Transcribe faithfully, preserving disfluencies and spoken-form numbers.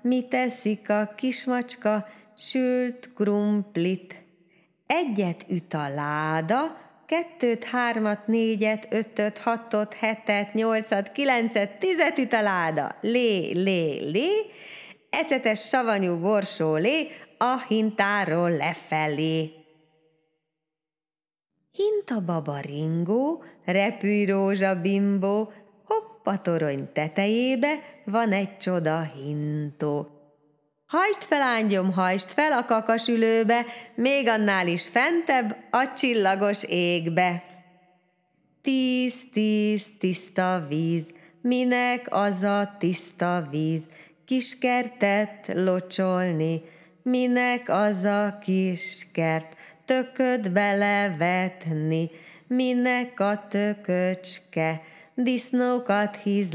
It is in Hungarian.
mit eszik a kismacska, sült krumplit. Egyet üt a láda, kettőt, hármat, négyet, ötöt, hatot, hetet, nyolcat, kilencet, tizet üt a láda. Lé, lé, lé, ecetes savanyú borsó lé, a hintáról lefelé. Hinta baba ringó, repülj rózsa bimbó, hopp a torony tetejébe, van egy csoda hintó. Hajtsd fel, ángyom, hajtsd fel a kakasülőbe, még annál is fentebb a csillagos égbe. Tíz, tíz, tiszta víz, minek az a tiszta víz? Kis kertet locsolni, minek az a kis kert? Tököt belevetni, minek a tököcske? Disznókat híz